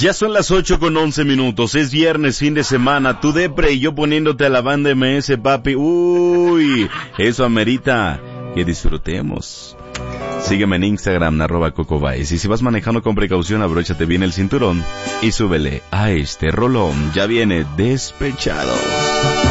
Ya son las 8:11. Es viernes, fin de semana. Tu depre y yo poniéndote a la banda MS, papi. Uy, eso amerita que disfrutemos. Sígueme en Instagram, @CocoBaez. Y si vas manejando con precaución, abróchate bien el cinturón y súbele a este rolón. Ya viene Despechado.